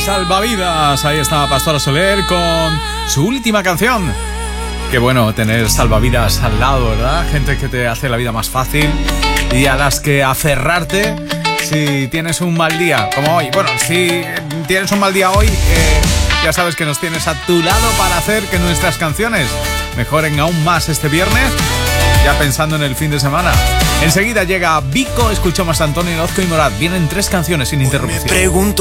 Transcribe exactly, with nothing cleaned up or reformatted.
Salvavidas, ahí estaba Pastora Soler con su última canción. Qué bueno tener salvavidas al lado, ¿verdad? Gente que te hace la vida más fácil y a las que aferrarte si tienes un mal día, como hoy. Bueno, si tienes un mal día hoy, eh, ya sabes que nos tienes a tu lado para hacer que nuestras canciones mejoren aún más este viernes, ya pensando en el fin de semana. Enseguida llega Vico, escuchamos a Antonio Orozco y Morat. Vienen tres canciones sin interrupción.